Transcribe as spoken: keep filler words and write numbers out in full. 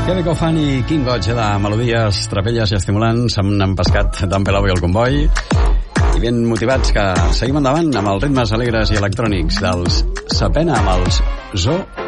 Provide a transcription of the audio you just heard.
Queveco Fan i King Gotcha, de melodies trapelles i estimulants, han pescat d'en Pelau i el comboi, i ben motivats que seguim endavant amb els ritmes alegres i electrònics dels Sapena amb els Zoo